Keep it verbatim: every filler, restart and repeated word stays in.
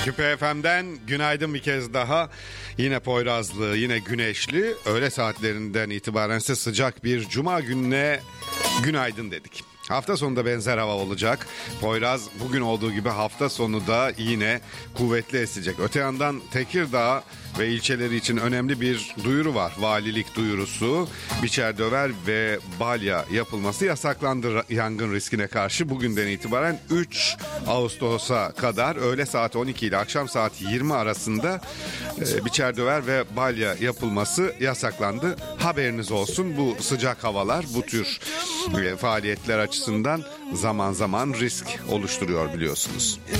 Küpe F M'den günaydın bir kez daha. Yine Poyrazlı, yine güneşli. Öğle saatlerinden itibaren ise sıcak bir cuma gününe günaydın dedik. Hafta sonunda benzer hava olacak. Poyraz bugün olduğu gibi hafta sonu da yine kuvvetli esecek. Öte yandan Tekirdağ ve ilçeleri için önemli bir duyuru var. Valilik duyurusu. Biçerdöver ve balya yapılması yasaklandı yangın riskine karşı. Bugünden itibaren üç Ağustos'a kadar öğle saat on iki ile akşam saat yirmi arasında e, biçerdöver ve balya yapılması yasaklandı. Haberiniz olsun, bu sıcak havalar bu tür e, faaliyetler açısından zaman zaman risk oluşturuyor biliyorsunuz.